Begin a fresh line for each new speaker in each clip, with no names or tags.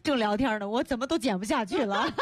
正聊天呢，我怎么都剪不下去了。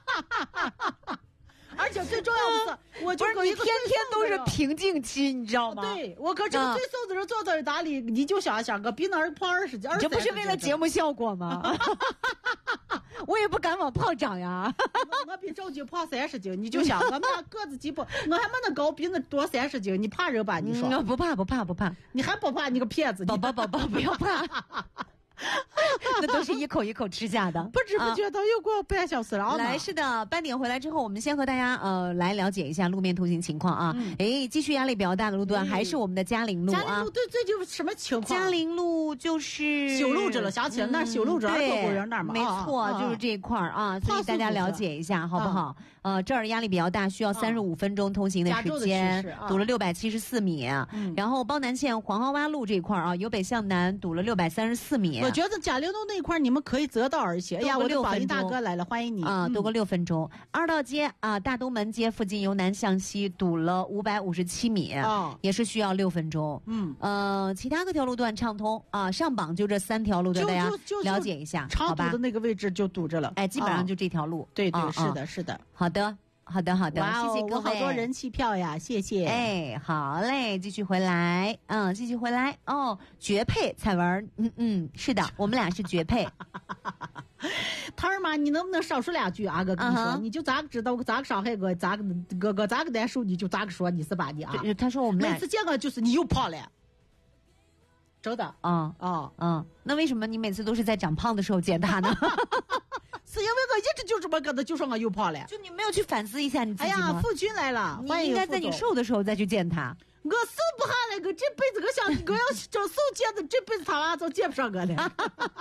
而且最重要的是，我就
不是你天天都是瓶颈期，你知道吗？
对，我搁这个最瘦的人坐在哪里，你就想想个比那儿胖20斤，
这不是为了节目效果吗？我也不敢往胖长呀。
我比赵军胖30斤，你就想我们俩个子几不，我还没那高，比那多30斤，你怕人吧？你说？
不怕，你
还不怕？你个骗子！
宝，不要怕。那都是一口一口吃下的，
不知不觉都又过半小时了。
来，是的，8点回来之后，我们先和大家来了解一下路面通行情况啊。继续压力比较大的路段还是我们的嘉陵路啊。
嘉陵路对，这就什么情况？
嘉陵路就是
修路着了，想起来那修路着儿童公园那儿嘛。
没错，就是这一块儿啊，所以大家了解一下好不好？这儿压力比较大，需要35分钟通行的时间，堵了674米。然后包南线黄蒿洼路这一块啊，由北向南堵了634米。
我觉得嘉陵路那一块你们可以择道而行。哎呀，我的宝音大哥来了，欢迎你
啊！多个6分钟。二道街啊，大东门街附近由南向西堵了557米，也是需要6分钟。其他各条路段畅通啊，上榜就这3条路段，大家了解一下，
长堵的那个位置就堵着了。
哎，基本上就这条路。
对，是的。
好的，谢谢各位，
好多人气票呀，谢谢。
哎，好嘞，继续回来哦，绝配彩文，是的，我们俩是绝配。
他儿妈，你能不能少说2句啊？哥跟你说，你就咋个知道，咋个伤害哥，咋个哥咋个难受，你就咋个说，你是吧你啊？
他说我们
每次见个就是你又胖了，真的。
那为什么你每次都是在长胖的时候见他呢？
是因为我一直就这么跟他，就说我又胖了。
就你没有去反思一下你自己吗？
哎呀，傅军来了，
你应该在你瘦的时候再去见他。
我瘦不下来，我这辈子我要找瘦见的，这辈子他娃都见不上我了。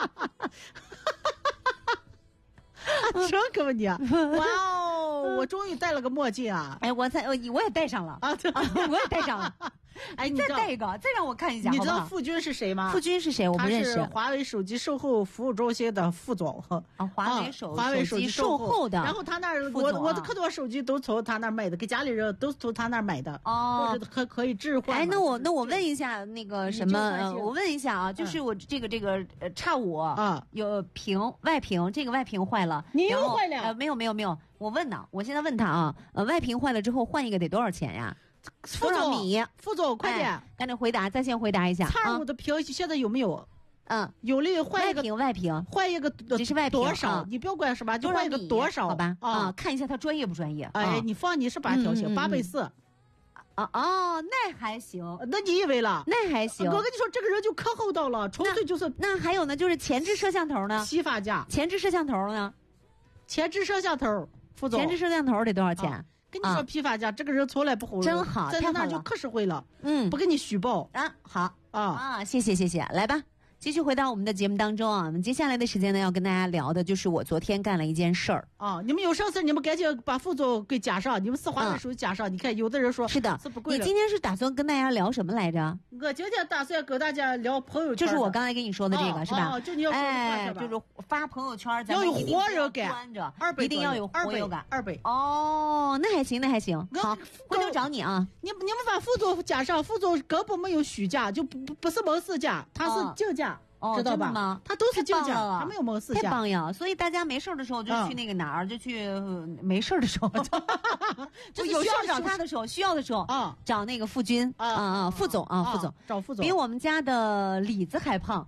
什么哥们你？哇哦，我终于戴了个墨镜啊！
哎，我也戴上了啊，我也戴上了。哎，你再戴一个，再让我看一下。
你知道傅军是谁吗？
傅军是谁？我不认识。
他是华为手机售后服务中心的副总。
华为手机售后的。
然后他那儿，我的可多手机都从他那儿买的，给家里人都从他那儿买的。或者可以置换。
哎，那我问一下那个什么，我问一下啊，就是我这个X5啊，有外屏，这个外屏坏了。
你又坏了？
没有，我问呢，我现在问他啊，外屏坏了之后换一个得多少钱呀？多少米？
副总，快点，
赶紧回答，在线回答一下。
X5的屏现在有没有？有利换一个
外屏，
换一个
这是外屏
多少？你不要管什么，就换一个多少？
好吧？看一下他专业不专业？
哎，你是8条线，8/4。
那还行。
那你以为了？
那还行。
我跟你说，这个人就可厚道了，纯粹就是。
那还有呢，就是前置摄像头呢？
批发价。
前置摄像头呢？
前置摄像头，副总。
前置摄像头得多少钱？
跟你说批发价，这个人从来不唬人，
真好，
在那就可实惠了。不给你虚报
啊。好谢谢，来吧。继续回到我们的节目当中啊，我们接下来的时间呢，要跟大家聊的就是我昨天干了一件事儿
你们有啥事你们赶紧把副总给加上，你们华为手机加上。你看有的人说
是的，你今天是打算跟大家聊什么来着？
我今天打算跟大家聊朋友圈，
就是我刚才跟你说的这个是吧？
就你要说的
就是发朋友圈，咱
们要有活人感，
一定要有活人感
，200。
那还行。好，回头找你啊。
你们把副总加上，副总根本没有虚假，就不是门市价，他是竞价。知道吧？他都是竞价，他没有门市价，
太棒呀！所以大家没事的时候就去那个哪儿，就去没事的时候，就有事找他的时候，需要的时候找那个副军副总副总，
找副总，
比我们家的李子还胖。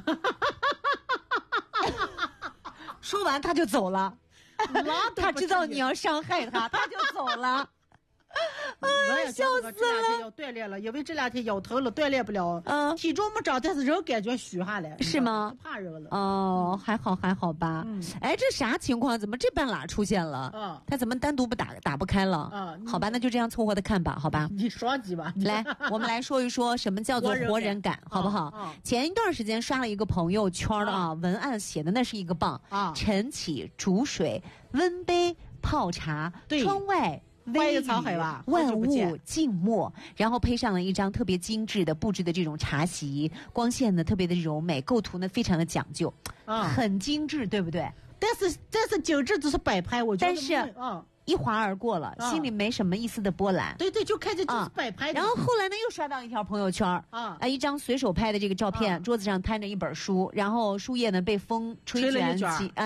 说完他就走了，他知道你要伤害他，他就走了。
我也
笑死了！
这2天要锻炼了，因为这2天腰疼了，锻炼不了。体重没长，但是人感觉虚下来，
是吗？
怕人了。
还好吧。哎，这啥情况？怎么这半拉出现了？他怎么单独不打不开了？好吧，那就这样凑合的看吧，好吧。
你双击吧。
来，我们来说一说什么叫做活人感，好不好？前一段时间刷了一个朋友圈的文案写的那是一个棒晨起煮水温杯泡茶，窗外微雨万物静默，然后配上了一张特别精致的布置的这种茶席，光线呢特别的柔美，构图呢非常的讲究，很精致，对不对？
但是精致只是摆拍，我觉得。
但是一划而过了，心里没什么一丝的波澜。
对，就看着就是摆拍。
然后后来呢，又刷到一条朋友圈一张随手拍的这个照片，桌子上摊着一本书，然后书页呢被风吹卷起